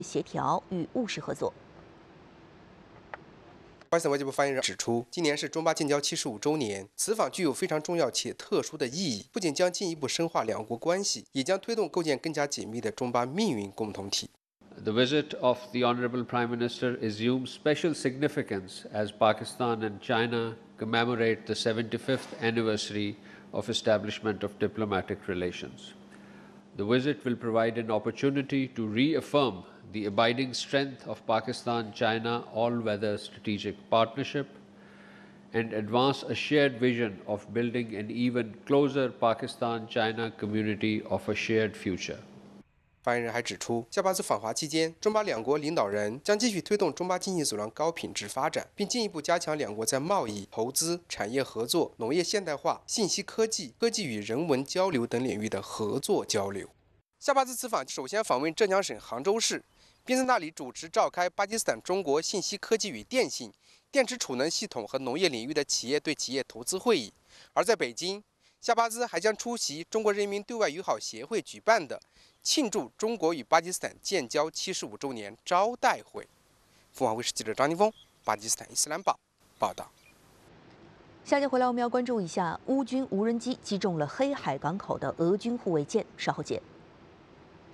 协调与务实合作。 巴基斯坦外交部发言人指出，今年是中巴建交75周年，此访具有非常重要且特殊的意义，不仅将进一步深化两国关系，也将推动构建更加紧密的中巴命运共同体。 The visit of the Honorable Prime Minister assumes special significance as Pakistan and China commemorate the 75th anniversary of establishment of diplomatic relations. The visit will provide an opportunity to reaffirm the abiding strength of Pakistan-China all-weather strategic partnership and advance a shared vision of building an even closer Pakistan-China community of a shared future. 发言人还指出，夏巴兹访华期间，中巴两国领导人将继续推动中巴经济走向高品质发展，并进一步加强两国在贸易、投资、产业合作、农业现代化、信息科技、科技与人文交流等领域的合作交流。夏巴兹此访首先访问浙江省杭州市，并在那里主持召开巴基斯坦中国信息科技与电信、电池储能系统和农业领域的企业对企业投资会议。而在北京，夏巴兹还将出席中国人民对外友好协会举办的庆祝中国与巴基斯坦建交75周年招待会。凤凰卫视记者张宁峰，巴基斯坦伊斯兰堡报道。 下节回来，我们要关注一下乌军无人机击中了黑海港口的俄军护卫舰，稍后见。